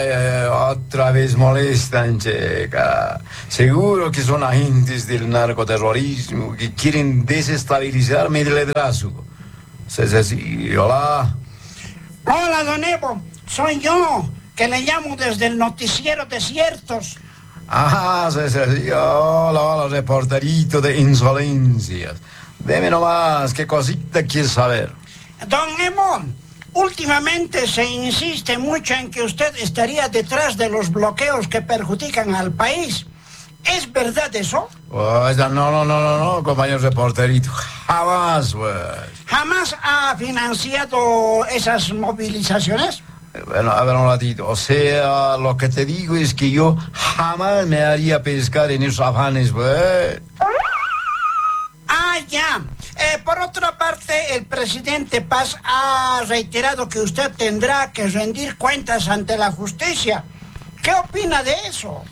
Otra vez molestan, checa. Seguro que son agentes del narcoterrorismo que quieren desestabilizar mi liderazgo. Sí, hola. Hola, don Evo. Soy yo, que le llamo desde el noticiero Desiertos. Sí. Hola, reporterito de insolencias. Deme nomás, ¿qué cosita quieres saber? Don Evo, últimamente se insiste mucho en que usted estaría detrás de los bloqueos que perjudican al país. ¿Es verdad eso? Pues no, compañero reporterito. Jamás, pues. ¿Jamás ha financiado esas movilizaciones? Bueno, a ver un ratito. O sea, lo que te digo es que yo jamás me haría pescar en esos afanes, pues. Ya. Por otra parte, el presidente Paz ha reiterado que usted tendrá que rendir cuentas ante la justicia. ¿Qué opina de eso?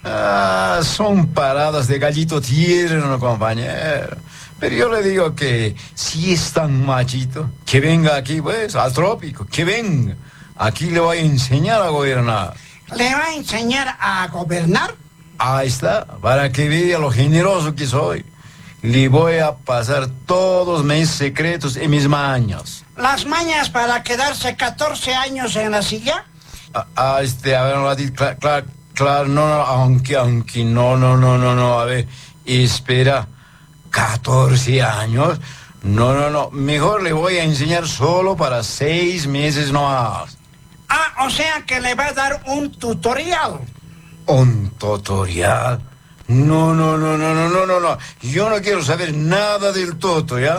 Son paradas de gallito tierno, compañero. Pero yo le digo que si es tan machito, que venga aquí, pues, al trópico, que venga. Aquí le voy a enseñar a gobernar. ¿Le va a enseñar a gobernar? Ahí está, para que vea lo generoso que soy. Le voy a pasar todos mis secretos y mis mañas. ¿Las mañas para quedarse 14 años en la silla? A ver, un ratito, claro, no, aunque, no, a ver, espera, 14 años, no, mejor le voy a enseñar solo para 6 meses nomás. O sea que le va a dar un tutorial. ¿Un tutorial? No, yo no quiero saber nada del toto, ¿ya?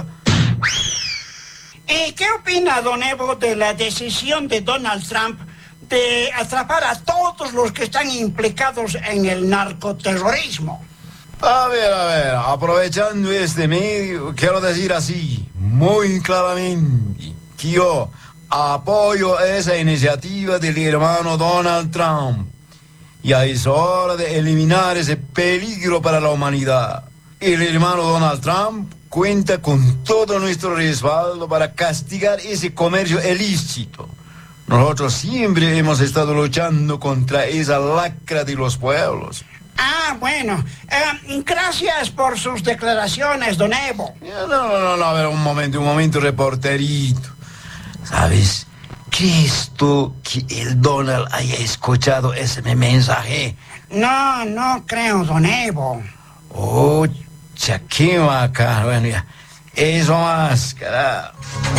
¿Y qué opina, don Evo, de la decisión de Donald Trump de atrapar a todos los que están implicados en el narcoterrorismo? A ver, aprovechando este medio, quiero decir así, muy claramente, que yo apoyo esa iniciativa del hermano Donald Trump. Ya es hora de eliminar ese peligro para la humanidad. El hermano Donald Trump cuenta con todo nuestro respaldo para castigar ese comercio ilícito. Nosotros siempre hemos estado luchando contra esa lacra de los pueblos. Bueno. Gracias por sus declaraciones, don Evo. No, a ver, un momento, reporterito. ¿Sabes? ¿Crees tú que el Donald haya escuchado ese mensaje? No creo, don Evo. Qué bacán. Bueno, ya. Eso más, carajo.